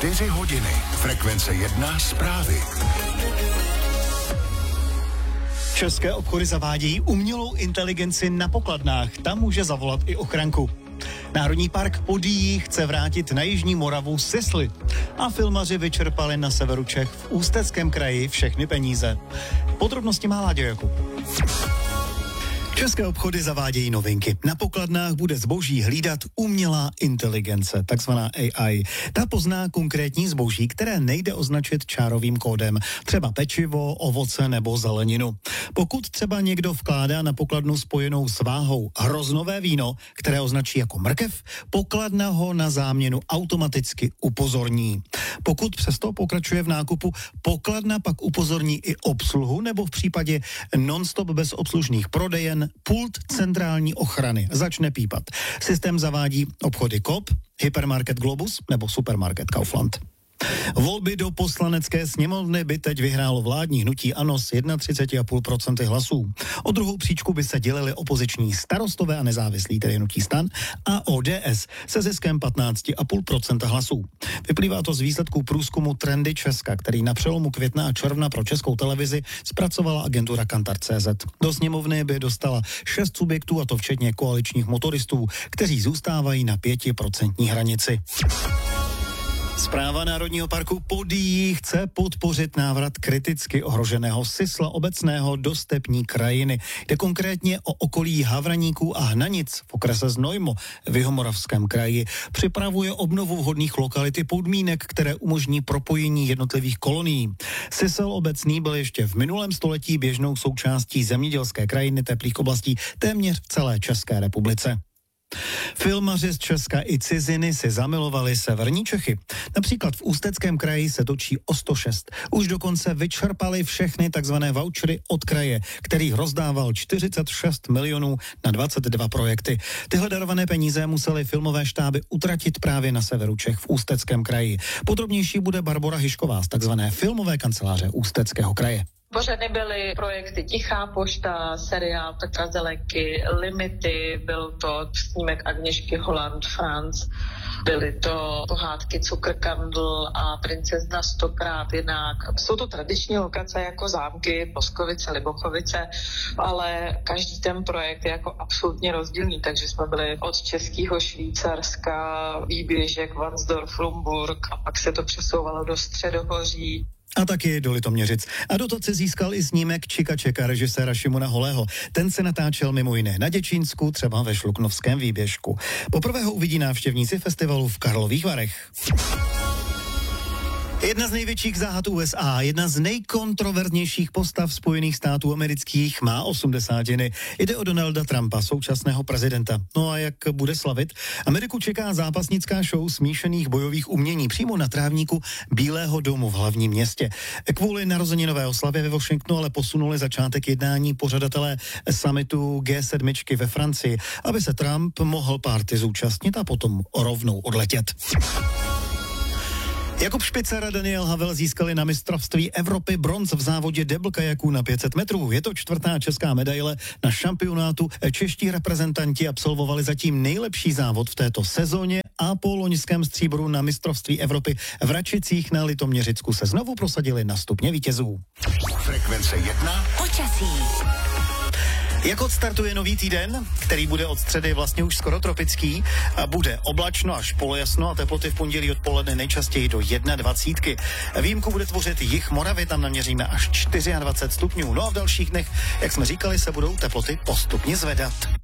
4 hodiny. Frekvence 1 zprávy. České obchody zavádějí umělou inteligenci na pokladnách. Tam může zavolat i ochranku. Národní park Podyjí chce vrátit na jižní Moravu sisly. A filmaři vyčerpali na severu Čech v Ústeckém kraji všechny peníze. Podrobnosti má Láďa Jakub. České obchody zavádějí novinky. Na pokladnách bude zboží hlídat umělá inteligence, takzvaná AI. Ta pozná konkrétní zboží, které nejde označit čárovým kódem, třeba pečivo, ovoce nebo zeleninu. Pokud třeba někdo vkládá na pokladnu spojenou s váhou hroznové víno, které označí jako mrkev, pokladna ho na záměnu automaticky upozorní. Pokud přesto pokračuje v nákupu, pokladna pak upozorní i obsluhu nebo v případě non-stop bezobslužných prodejen pult centrální ochrany začne pípat. Systém zavádí obchody Coop, hypermarket Globus nebo supermarket Kaufland. Volby do poslanecké sněmovny by teď vyhrálo vládní hnutí ANO s 31,5% hlasů. O druhou příčku by se dělili opoziční Starostové a nezávislí, tedy hnutí STAN, a ODS se ziskem 15,5% hlasů. Vyplývá to z výsledků průzkumu Trendy Česka, který na přelomu května a června pro Českou televizi zpracovala agentura Kantar.cz. Do sněmovny by dostala 6 subjektů, a to včetně koaličních motoristů, kteří zůstávají na 5% hranici. Správa Národního parku Podyjí chce podpořit návrat kriticky ohroženého sisla obecného do stepní krajiny. Jde konkrétně o okolí Havraníků a Hnanic v okrese Znojmo v Jihomoravském kraji. Připravuje obnovu vhodných lokalit i podmínek, které umožní propojení jednotlivých kolonií. Sisel obecný byl ještě v minulém století běžnou součástí zemědělské krajiny teplých oblastí téměř v celé České republice. Filmaři z Česka i ciziny si zamilovali severní Čechy. Například v Ústeckém kraji se točí o 106. Už dokonce vyčerpali všechny takzvané vouchery od kraje, který rozdával 46 milionů na 22 projekty. Tyhle darované peníze museli filmové štáby utratit právě na severu Čech v Ústeckém kraji. Podrobnější bude Barbora Hyšková z takzvané filmové kanceláře Ústeckého kraje. Pořady byly projekty Tichá pošta, seriál Petra Zelenky, Limity, byl to snímek Agněšky Holland France, byly to pohádky Cukrkandl a Princezna 100krát jinak. Jsou to tradiční lokace jako zámky, Boskovice, Libochovice, ale každý ten projekt je jako absolutně rozdílný, takže jsme byli od českého Švýcarska, Výběžek, Varnsdorf, Rumburg a pak se to přesouvalo do Středohoří. A taky do Litoměřic. A dotaci získal i snímek Čika Čeka režiséra Šimona Holého. Ten se natáčel mimo jiné na Děčínsku, třeba ve Šluknovském Výběžku. Poprvé ho uvidí návštěvníci festivalu v Karlových Varech. Jedna z největších záhad USA, jedna z nejkontroverznějších postav Spojených států amerických má 80. Jde o Donalda Trumpa, současného prezidenta. No a jak bude slavit? Ameriku čeká zápasnická show smíšených bojových umění přímo na trávníku Bílého domu v hlavním městě. Kvůli narozeninové oslavě ve Washingtonu ale posunuli začátek jednání pořadatelé summitu G7 ve Francii, aby se Trump mohl party zúčastnit a potom rovnou odletět. Jakub Špicar a Daniel Havel získali na mistrovství Evropy bronz v závodě double kajaků na 500 metrů. Je to 4. česká medaile na šampionátu. Čeští reprezentanti absolvovali zatím nejlepší závod v této sezóně a po loňském stříbru na mistrovství Evropy v Račicích na Litoměřicku se znovu prosadili na stupně vítězů. Frekvence 1. Počasí. Jak odstartuje nový týden, který bude od středy vlastně už skoro tropický, a bude oblačno až polojasno a teploty v pondělí odpoledne nejčastěji do 21. Výjimku bude tvořit jih Moravy, tam naměříme až 24 stupňů. No a v dalších dnech, jak jsme říkali, se budou teploty postupně zvedat.